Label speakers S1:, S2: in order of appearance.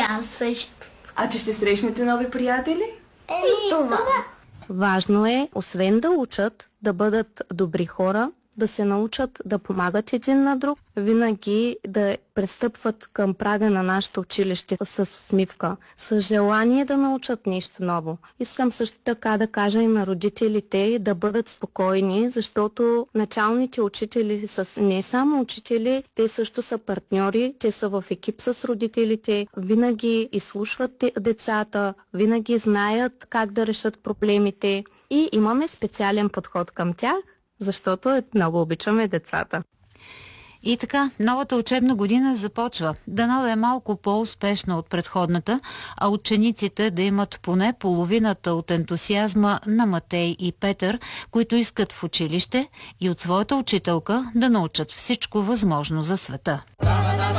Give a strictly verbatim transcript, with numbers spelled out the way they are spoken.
S1: Аз също.
S2: А че ще срещнете нови приятели?
S1: Еми, това.
S3: Важно е, освен да учат, да бъдат добри хора, да се научат да помагат един на друг, винаги да пристъпват към прага на нашето училище с усмивка, с желание да научат нещо ново. Искам също така да кажа и на родителите да бъдат спокойни, защото началните учители са не само учители, те също са партньори, те са в екип с родителите, винаги изслушват децата, винаги знаят как да решат проблемите и имаме специален подход към тях, защото много обичаме децата.
S4: И така, новата учебна година започва. Дано да е малко по-успешна от предходната, а учениците да имат поне половината от ентусиазма на Матей и Петър, които искат в училище и от своята учителка да научат всичко възможно за света.